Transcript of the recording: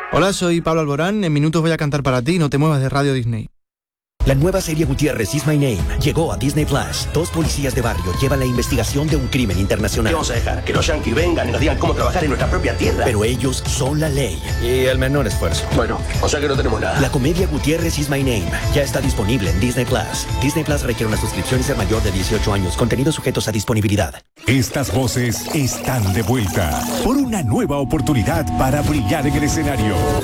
Hola, soy Pablo Alborán. En minutos voy a cantar para ti. No te muevas de Radio Disney. La nueva serie Gutiérrez Is My Name llegó a Disney Plus. 2 policías de barrio llevan la investigación de un crimen internacional. ¿Qué vamos a dejar? Que los yanquis vengan y nos digan cómo trabajar en nuestra propia tierra. Pero ellos son la ley. Y el menor esfuerzo. Bueno, o sea que no tenemos nada. La comedia Gutiérrez Is My Name ya está disponible en Disney Plus. Disney Plus requiere una suscripción y ser mayor de 18 años. Contenidos sujetos a disponibilidad. Estas voces están de vuelta por una nueva oportunidad para brillar en el escenario.